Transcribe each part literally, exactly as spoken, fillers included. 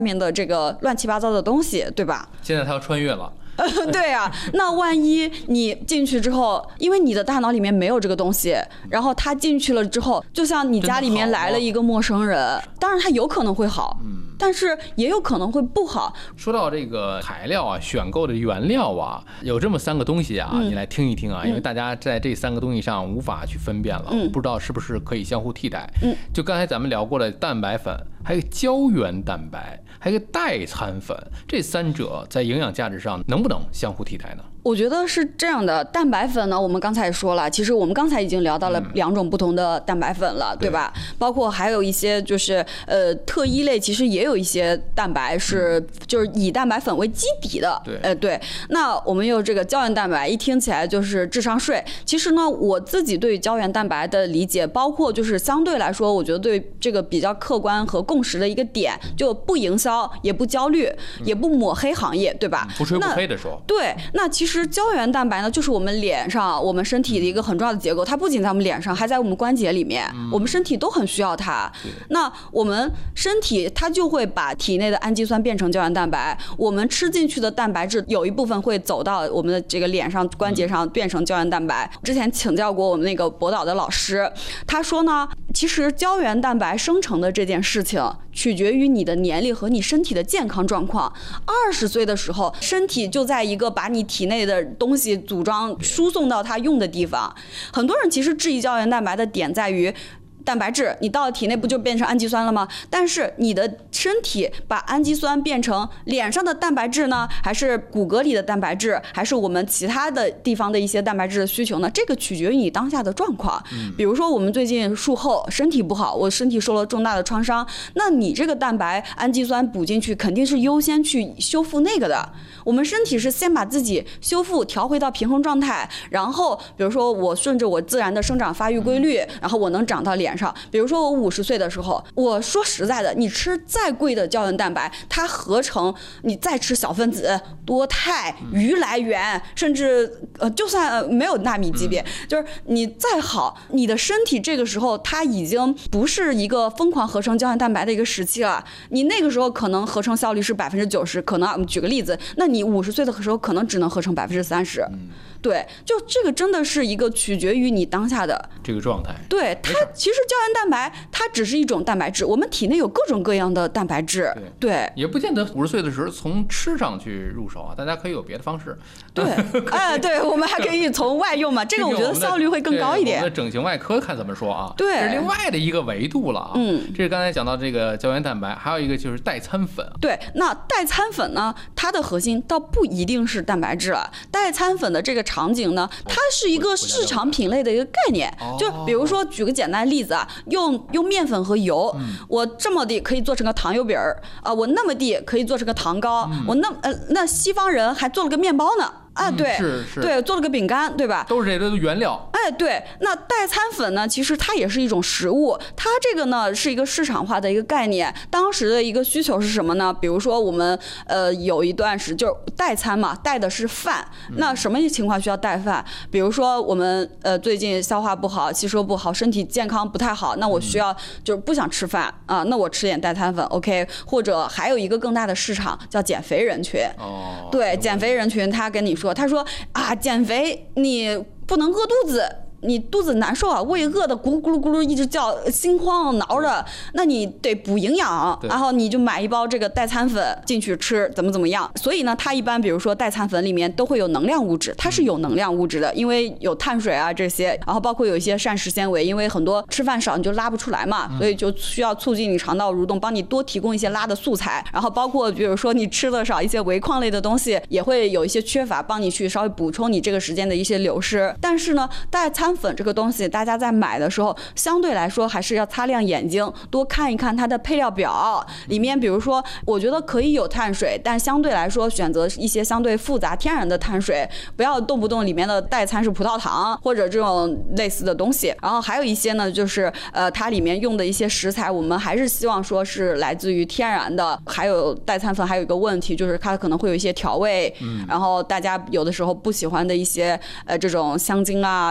面的这个乱七八糟的东西，对吧？ 现在他要穿越了。 对啊，那万一你进去之后，因为你的大脑里面没有这个东西，然后他进去了之后，就像你家里面来了一个陌生人，当然他有可能会好，嗯，但是也有可能会不好。 说到这个材料啊，选购的原料啊，有这么三个东西啊，嗯、你来听一听啊，因为大家在这三个东西上无法去分辨了，嗯、不知道是不是可以相互替代。嗯，就刚才咱们聊过的蛋白粉，还有胶原蛋白，还有个代餐粉，这三者在营养价值上能不能相互替代呢？ 我觉得是这样的，蛋白粉呢，我们刚才也说了，其实我们刚才已经聊到了两种不同的蛋白粉了，嗯、对吧？对，包括还有一些就是呃特一类，其实也有一些蛋白是、嗯、就是以蛋白粉为基底的， 对， 呃对。那我们有这个胶原蛋白，一听起来就是智商税。其实呢，我自己对胶原蛋白的理解，包括就是相对来说，我觉得对这个比较客观和共识的一个点，就不营销，也不焦虑，嗯、也不抹黑行业，对吧？ 不吹不黑的说。 对，那其实。其实胶原蛋白呢，就是我们脸上、我们身体的一个很重要的结构，它不仅在我们脸上，还在我们关节里面，嗯、我们身体都很需要它。那我们身体它就会把体内的氨基酸变成胶原蛋白，我们吃进去的蛋白质有一部分会走到我们的这个脸上、关节上变成胶原蛋白。之前请教过我们那个博导的老师，他说呢，其实胶原蛋白生成的这件事情取决于你的年龄和你身体的健康状况。二十岁的时候，身体就在一个把你体内的东西组装输送到它用的地方。很多人其实质疑胶原蛋白的点在于蛋白质，你到了体内不就变成氨基酸了吗？但是你的身体把氨基酸变成脸上的蛋白质呢，还是骨骼里的蛋白质，还是我们其他的地方的一些蛋白质的需求呢？这个取决于你当下的状况。嗯、比如说我们最近术后身体不好，我身体受了重大的创伤，那你这个蛋白氨基酸补进去，肯定是优先去修复那个的。我们身体是先把自己修复调回到平衡状态，然后比如说我顺着我自然的生长发育规律，然后我能长到脸上。比如说我五十岁的时候，我说实在的，你吃再贵的胶原蛋白，它合成你再吃小分子、多肽、鱼来源，甚至呃就算没有纳米级别，就是你再好，你的身体这个时候它已经不是一个疯狂合成胶原蛋白的一个时期了。你那个时候可能合成效率是百分之九十，可能我们举个例子，那你五十岁的时候可能只能合成百分之三十。对，就这个真的是一个取决于你当下的这个状态。 对，它其实胶原蛋白它只是一种蛋白质，我们体内有各种各样的蛋白质。 对， 对也不见得五十岁的时候从吃上去入手啊，大家可以有别的方式。 对，哎，对，我们还可以从外用嘛，这个我觉得效率会更高一点。 我们的整形外科看怎么说啊？ 对， 这是另外的一个维度了啊。嗯，这是刚才讲到这个胶原蛋白，还有一个就是代餐粉。 对，那代餐粉呢，它的核心倒不一定是蛋白质了，代餐粉的这个场景呢。它是一个市场品类的一个概念，就比如说举个简单的例子啊，用用面粉和油，嗯、我这么地可以做成个糖油饼儿啊，我那么地可以做成个糖糕，嗯、我那呃那西方人还做了个面包呢。啊，对， 是是， 对，做了个饼干，对吧？ 都是这个原料。 哎，对，那代餐粉呢，其实它也是一种食物，它这个呢是一个市场化的一个概念。当时的一个需求是什么呢？比如说我们呃有一段时就是代餐嘛，代的是饭。那什么情况需要代饭？比如说我们呃最近消化不好、吸收不好、身体健康不太好，那我需要就是不想吃饭啊，那我吃点代餐粉 OK。或者还有一个更大的市场叫减肥人群。哦，对，减肥人群他跟你说，他说啊，减肥你不能饿肚子。你肚子难受啊，胃饿的咕噜咕噜咕噜一直叫，心慌挠着，那你得补营养，然后你就买一包这个代餐粉进去吃，怎么怎么样。所以呢，它一般比如说代餐粉里面都会有能量物质，它是有能量物质的，因为有碳水啊这些，然后包括有一些膳食纤维，因为很多吃饭少你就拉不出来嘛，所以就需要促进你肠道蠕动，帮你多提供一些拉的素材。然后包括比如说你吃的少一些维矿类的东西，也会有一些缺乏，帮你去稍微补充你这个时间的一些流失。但是呢，代餐粉这个东西，大家在买的时候，相对来说还是要擦亮眼睛，多看一看它的配料表。里面比如说，我觉得可以有碳水，但相对来说选择一些相对复杂天然的碳水，不要动不动里面的代餐是葡萄糖或者这种类似的东西。然后还有一些呢，就是呃，它里面用的一些食材，我们还是希望说是来自于天然的。还有代餐粉还有一个问题，就是它可能会有一些调味，嗯，然后大家有的时候不喜欢的一些呃这种香精啊这些东西。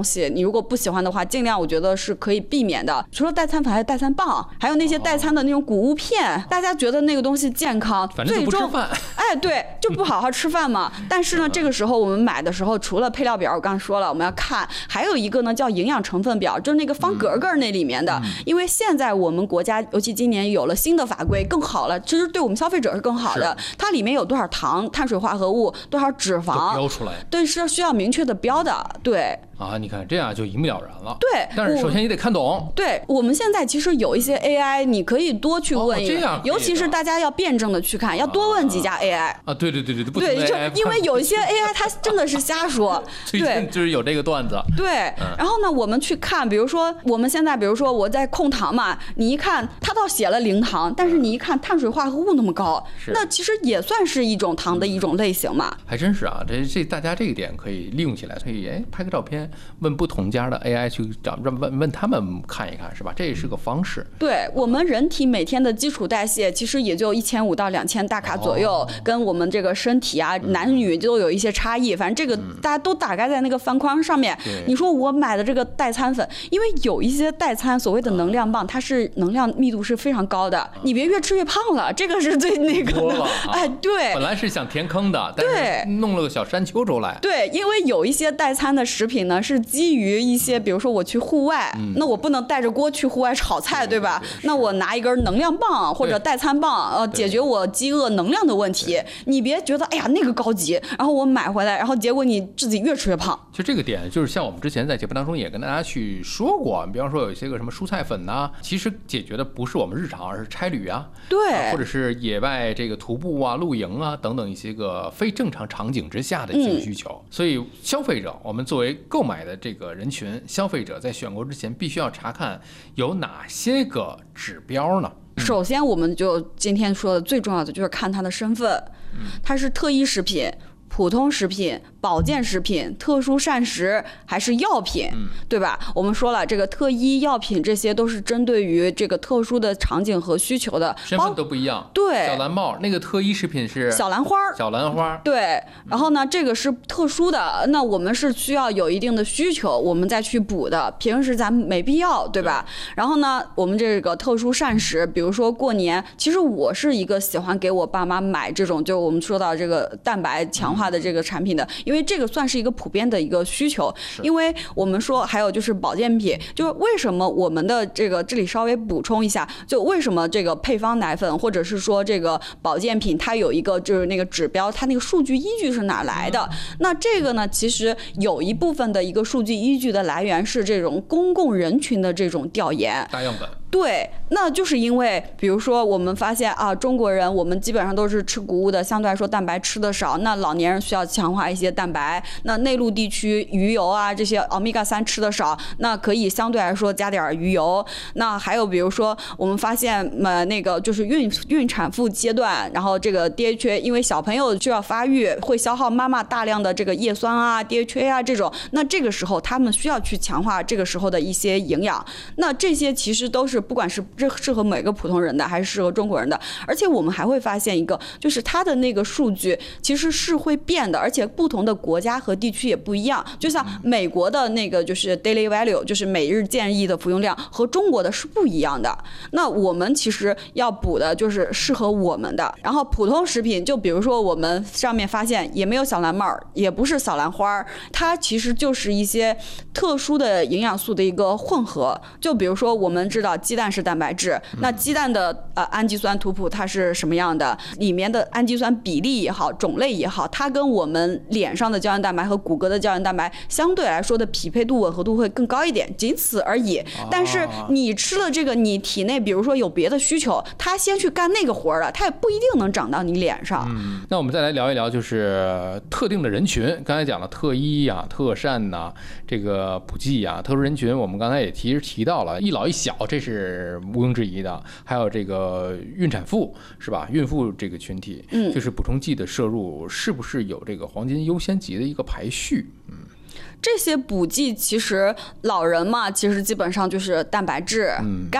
西，你如果不喜欢的话，尽量我觉得是可以避免的。除了代餐粉，还有代餐棒，还有那些代餐的那种谷物片，大家觉得那个东西健康， 反正就不吃饭， 哎，对，就不好好吃饭嘛。但是呢，这个时候我们买的时候，除了配料表，我刚才说了，我们要看，还有一个呢叫营养成分表，就是那个方格格那里面的。嗯、因为现在我们国家，尤其今年有了新的法规，更好了，其实对我们消费者是更好的。它里面有多少糖、碳水化合物、多少脂肪， 标出来， 对，是需要明确的标的，对。 啊，你看这样就一目了然了。 对， 但是首先你得看懂。 对，我们现在其实有一些 A I， 你可以多去问， 哦、这样尤其是大家要辩证的去看，要多问几家 A I。 啊，对对对对对，不对，就因为有一些 A I 它真的是瞎说。 对，就是有这个段子。 对， 嗯、 然后呢，我们去看，比如说我们现在，比如说我在控糖嘛，你一看它倒写了零糖，但是你一看碳水化合物那么高， 嗯、 那其实也算是一种糖的一种类型嘛。 还真是啊，这这大家这个点可以利用起来，可以哎拍个照片问不同家的 A I 去找问问他们看一看，是吧？这也是个方式。 对，我们人体每天的基础代谢其实也就一千五到两千大卡左右，哦、跟我们这个身体啊，嗯、男女都有一些差异。反正这个大家都打开在那个方框上面。 嗯、 你说我买的这个代餐粉，因为有一些代餐所谓的能量棒，它是能量密度是非常高的，你别越吃越胖了，这个是最那个的。 啊、 哎，对， 本来是想填坑的，但是弄了个小山丘出来。 对，因为有一些代餐的食品呢，是基于一些，比如说我去户外， 嗯、 那我不能带着锅去户外炒菜，对吧？ 对对对， 那我拿一根能量棒或者代餐棒，呃，解决我饥饿能量的问题。你别觉得哎呀那个高级，然后我买回来，然后结果你自己越吃越胖。 其实这个点就是像我们之前在节目当中也跟大家去说过，比方说有一些个什么蔬菜粉呐、啊，其实解决的不是我们日常，而是差旅啊， 对、 啊，或者是野外这个徒步啊、露营啊等等一些个非正常场景之下的一些需求。嗯、所以消费者，我们作为购买的这个人群，消费者在选购之前必须要查看有哪些个指标呢？ 首先，我们就今天说的最重要的就是看它的身份，它是特医食品、普通食品、保健食品、特殊膳食还是药品， 嗯、 对吧？我们说了，这个特医药品这些都是针对于这个特殊的场景和需求的， 身份都不一样。 对， 小蓝帽那个特医食品是小兰花， 小兰花。 对，然后呢，这个是特殊的，那我们是需要有一定的需求，我们再去补的，平时咱们没必要，对吧？对，然后呢，我们这个特殊膳食，比如说过年，其实我是一个喜欢给我爸妈买这种，就我们说到这个蛋白强化的这个产品的，因为这个算是一个普遍的一个需求。因为我们说还有就是保健品，就是为什么我们的这个这里稍微补充一下，就为什么这个配方奶粉或者是说这个保健品它有一个就是那个指标，它那个数据依据是哪来的？那这个呢，其实有一部分的一个数据依据的来源是这种公共人群的这种调研大样本。 对，那就是因为比如说我们发现啊，中国人我们基本上都是吃谷物的，相对来说蛋白吃的少，那老年人需要强化一些蛋白，那内陆地区鱼油啊这些欧米伽三吃的少，那可以相对来说加点鱼油。那还有比如说我们发现呃那个就是孕孕产妇阶段，然后这个 D H A 因为小朋友需要发育，会消耗妈妈大量的这个叶酸啊 D H A 啊这种，那这个时候他们需要去强化这个时候的一些营养，那这些其实都是不管是适合每个普通人的还是适合中国人的。而且我们还会发现一个，就是它的那个数据其实是会变的，而且不同的国家和地区也不一样。就像美国的那个就是 daily value， 就是每日建议的服用量和中国的是不一样的。那我们其实要补的就是适合我们的。然后普通食品，就比如说我们上面发现也没有小蓝帽，也不是小兰花，它其实就是一些特殊的营养素的一个混合。就比如说我们知道鸡蛋是蛋白质，那鸡蛋的呃氨基酸图谱它是什么样的？里面的氨基酸比例也好，种类也好，它跟我们脸上的胶原蛋白和骨骼的胶原蛋白相对来说的匹配度、吻合度会更高一点，仅此而已。但是你吃了这个，你体内比如说有别的需求，它先去干那个活了，它也不一定能长到你脸上。 嗯，那我们再来聊一聊，就是特定的人群。刚才讲了特医呀、啊、特膳呐、啊，这个补剂呀、啊，特殊人群，我们刚才也提提到了，一老一小，这是毋庸置疑的。还有这个孕产妇是吧？孕妇这个群体，嗯，就是补充剂的摄入是不是有这个黄金优先级的一个排序？嗯。 这些补剂其实老人嘛，其实基本上就是蛋白质、嗯、钙、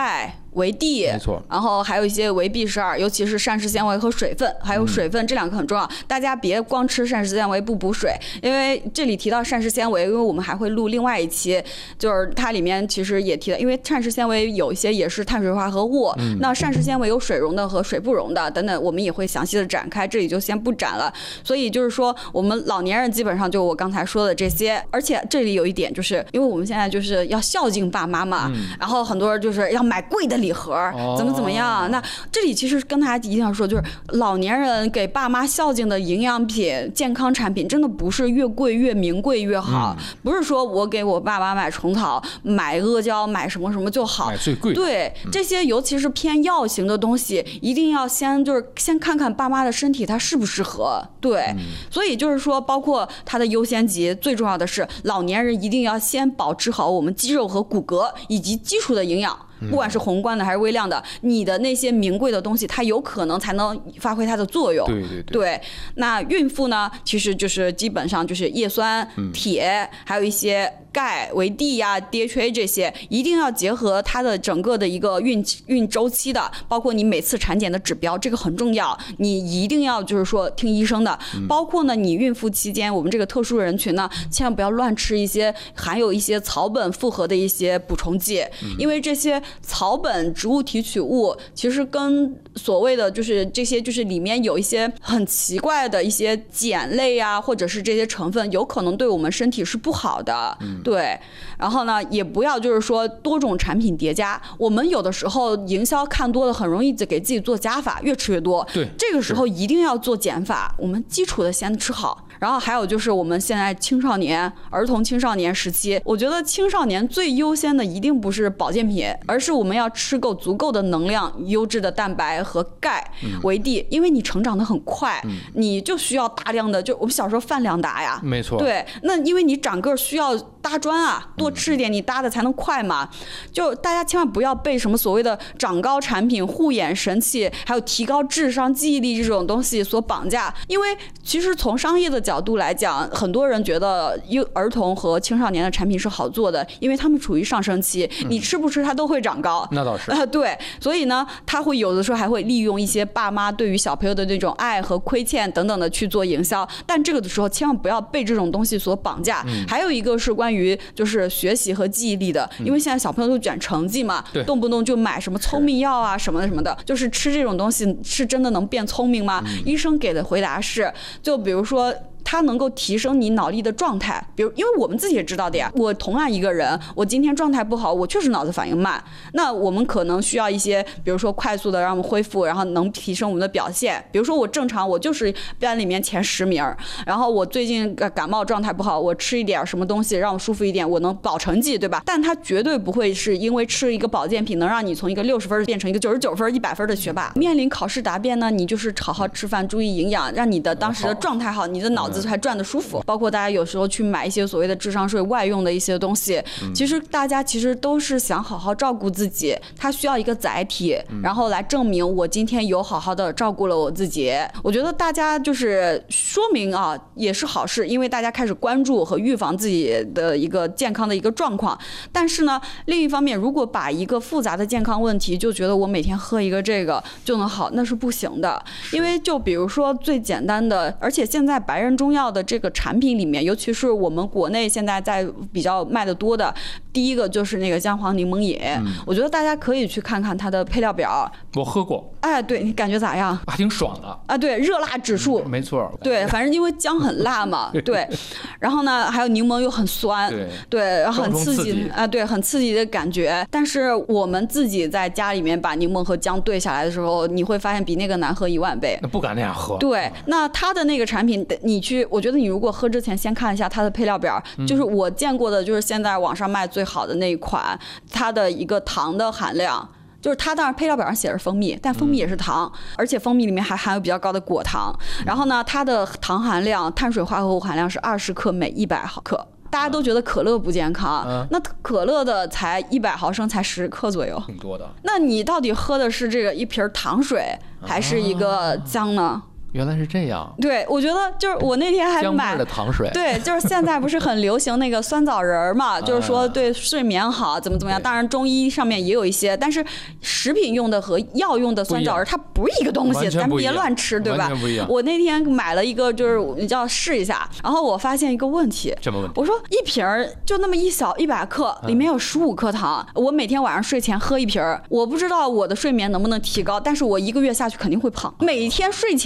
维 D， 没错， 然后还有一些维 B 十二，尤其是膳食纤维和水分，还有水分、嗯、这两个很重要。大家别光吃膳食纤维不补水，因为这里提到膳食纤维，因为我们还会录另外一期，就是它里面其实也提到，因为膳食纤维有一些也是碳水化合物，嗯、那膳食纤维有水溶的和水不溶的等等，我们也会详细的展开，这里就先不展了。所以就是说，我们老年人基本上就我刚才说的这些，而且这里有一点，就是因为我们现在就是要孝敬爸妈嘛，嗯、然后很多人就是要买贵的礼盒，哦、怎么怎么样？那这里其实跟大家一定要说，就是老年人给爸妈孝敬的营养品、健康产品，真的不是越贵越名贵越好，嗯、不是说我给我爸妈买虫草、买阿胶、买什么什么就好， 买最贵。 对， 嗯、 这些尤其是偏药型的东西，一定要先就是先看看爸妈的身体它适不适合。对，嗯、所以就是说，包括它的优先级，最重要的是老年人一定要先保持好我们肌肉和骨骼以及基础的营养。不管是宏观的还是微量的，你的那些名贵的东西，它有可能才能发挥它的作用。 对对对。 对，那孕妇呢，其实就是基本上就是叶酸、铁，还有一些钙、维 D 呀、D H A 这些，一定要结合它的整个的一个孕孕周期的，包括你每次产检的指标，这个很重要，你一定要就是说听医生的。包括呢，你孕妇期间，我们这个特殊人群呢，千万不要乱吃一些含有一些草本复合的一些补充剂，因为这些草本植物提取物其实跟所谓的就是这些就是里面有一些很奇怪的一些碱类啊，或者是这些成分，有可能对我们身体是不好的。嗯、对，然后呢，也不要就是说多种产品叠加。我们有的时候营销看多了，很容易就给自己做加法，越吃越多。 对， 这个时候一定要做减法，我们基础的先吃好。然后还有就是我们现在青少年、儿童青少年时期，我觉得青少年最优先的一定不是保健品，而是我们要吃够足够的能量、优质的蛋白和钙为 D，、嗯、因为你成长得很快，嗯、你就需要大量的，就我们小时候饭量大呀， 没错， 对，那因为你长个需要搭砖啊，多吃一点你搭的才能快嘛。就大家千万不要被什么所谓的长高产品、护眼神器，还有提高智商、记忆力这种东西所绑架，因为其实从商业的角度来讲，很多人觉得幼儿童和青少年的产品是好做的，因为他们处于上升期，嗯、你吃不吃它都会长高。 那倒是。 呃，对，所以呢，他会有的时候还会利用一些爸妈对于小朋友的那种爱和亏欠等等的去做营销，但这个的时候千万不要被这种东西所绑架。嗯、还有一个是关于就是学习和记忆力的，因为现在小朋友都卷成绩嘛， 嗯、 动不动就买什么聪明药啊什么的什么的，就是吃这种东西是真的能变聪明吗？嗯、医生给的回答是，就比如说它能够提升你脑力的状态，比如因为我们自己也知道的呀，我同样一个人，我今天状态不好，我确实脑子反应慢，那我们可能需要一些比如说快速的让我们恢复，然后能提升我们的表现。比如说我正常我就是班里面前十名，然后我最近感冒状态不好，我吃一点什么东西让我舒服一点，我能保成绩，对吧？但它绝对不会是因为吃一个保健品能让你从一个六十分变成一个九十九分一百分的学霸。面临考试答辩呢，你就是好好吃饭，注意营养，让你的当时的状态好，你的脑子还转得舒服。包括大家有时候去买一些所谓的智商税外用的一些东西，其实大家其实都是想好好照顾自己，他需要一个载体，然后来证明我今天有好好的照顾了我自己。我觉得大家就是说明啊，也是好事，因为大家开始关注和预防自己的一个健康的一个状况。但是呢，另一方面，如果把一个复杂的健康问题就觉得我每天喝一个这个就能好，那是不行的。因为就比如说最简单的，而且现在白人中药的这个产品里面，尤其是我们国内现在在比较卖的多的，第一个就是那个姜黄柠檬饮，嗯、我觉得大家可以去看看它的配料表。 我喝过， 哎，对，你感觉咋样？ 还挺爽的啊，对，热辣指数， 没错， 对，反正因为姜很辣嘛，对，然后呢，还有柠檬又很酸， 对， 对，然后很刺激啊，对，很刺激的感觉。但是我们自己在家里面把柠檬和姜兑下来的时候，你会发现比那个难喝一万倍。 那不敢那样喝。 对，那它的那个产品，你去，我觉得你如果喝之前先看一下它的配料表，嗯、就是我见过的，就是现在网上卖最好的那一款，它的一个糖的含量。就是它当然配料表上写着蜂蜜，但蜂蜜也是糖，嗯、而且蜂蜜里面还含有比较高的果糖。然后呢，它的糖含量、碳水化合物含量是二十克每一百毫克。大家都觉得可乐不健康，嗯、那可乐的才一百毫升才十克左右， 挺多的。 那你到底喝的是这个一瓶糖水，还是一个姜呢？啊原来是这样。 对，我觉得就是我那天还买姜味的糖水。 对，就是现在不是很流行那个酸枣仁嘛，就是说对睡眠好，怎么怎么样。当然中医上面也有一些，但是食品用的和药用的酸枣仁它不是一个东西，咱别乱吃，对吧？我那天买了一个，就是你就要试一下，然后我发现一个问题。 什么问题？ 我说一瓶就那么一小一百克，里面有十五克糖，我每天晚上睡前喝一瓶，我不知道我的睡眠能不能提高，但是我一个月下去肯定会胖。每天睡前